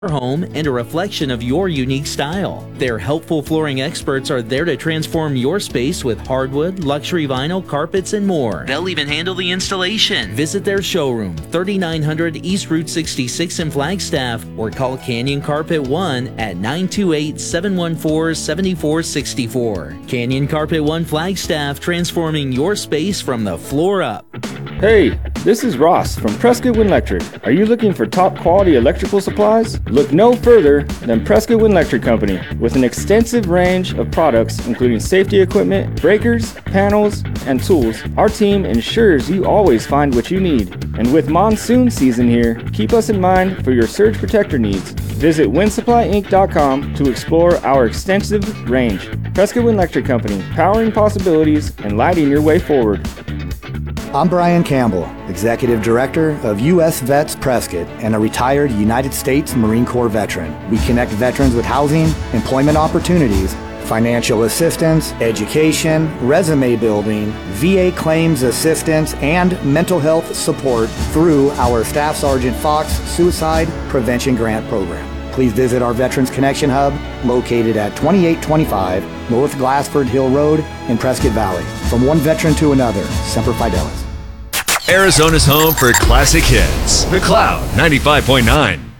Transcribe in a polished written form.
home and a reflection of your unique style. Their helpful flooring experts are there to transform your space with hardwood, luxury vinyl, carpets, and more. They'll even handle the installation. Visit their showroom, 3900 East Route 66 in Flagstaff, or call Canyon Carpet 1 at 928-714-7464. Canyon Carpet 1 Flagstaff, transforming your space from the floor up. Hey, this is Ross from Prescott Wind Electric. Are you looking for top quality electrical supplies? Look no further than Prescott Wind Electric Company. With an extensive range of products including safety equipment, breakers, panels, and tools, our team ensures you always find what you need. And with monsoon season here, keep us in mind for your surge protector needs. Visit windsupplyinc.com to explore our extensive range. Prescott Wind Electric Company, powering possibilities and lighting your way forward. I'm Brian Campbell, Executive Director of U.S. Vets Prescott and a retired United States Marine Corps veteran. We connect veterans with housing, employment opportunities, financial assistance, education, resume building, VA claims assistance, and mental health support through our Staff Sergeant Fox Suicide Prevention Grant Program. Please visit our Veterans Connection Hub located at 2825 North Glassford Hill Road in Prescott Valley. From one veteran to another, Semper Fidelis. Arizona's home for classic hits. The Cloud 95.9.